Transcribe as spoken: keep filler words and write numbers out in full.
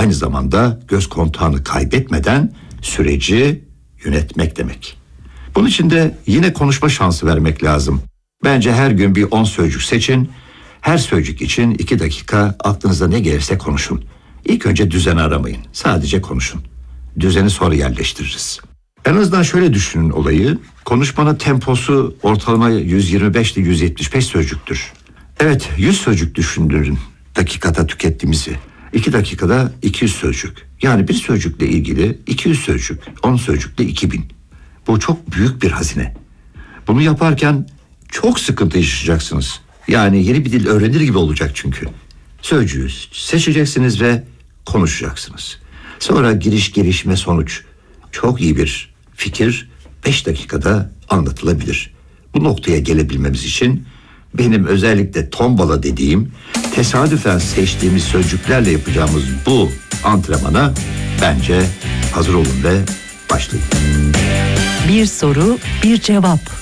aynı zamanda göz kontağını kaybetmeden süreci yönetmek demek. Bunun için de yine konuşma şansı vermek lazım. Bence her gün bir on sözcük seçin. Her sözcük için iki dakika aklınıza ne gelirse konuşun. İlk önce düzeni aramayın. Sadece konuşun. Düzeni sonra yerleştiririz. En azından şöyle düşünün olayı. Konuşmanın temposu ortalama yüz yirmi beş ile yüz yetmiş beş sözcüktür. Evet, yüz sözcük düşündürün dakikada tükettiğimizi. iki dakikada iki yüz sözcük. Yani bir sözcükle ilgili iki yüz sözcük, on sözcükle iki bin. Bu çok büyük bir hazine. Bunu yaparken çok sıkıntı yaşayacaksınız. Yani yeni bir dil öğrenir gibi olacak çünkü. Sözcüğü seçeceksiniz ve konuşacaksınız. Sonra giriş, gelişme, sonuç. Çok iyi bir fikir beş dakikada anlatılabilir. Bu noktaya gelebilmemiz için benim özellikle tombala dediğim, tesadüfen seçtiğimiz sözcüklerle yapacağımız bu antrenmana bence hazır olun ve başlayın. Bir soru, bir cevap.